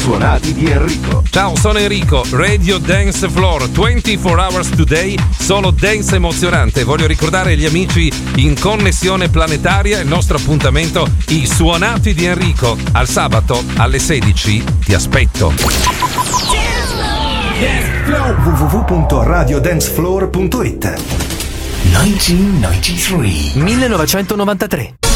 suonati di Enrico. Ciao, sono Enrico, Radio Dance Floor, 24 hours today, solo dance emozionante. Voglio ricordare gli amici in connessione planetaria il nostro appuntamento, i suonati di Enrico. Al sabato alle 16 ti aspetto. www.radiodancefloor.it 1993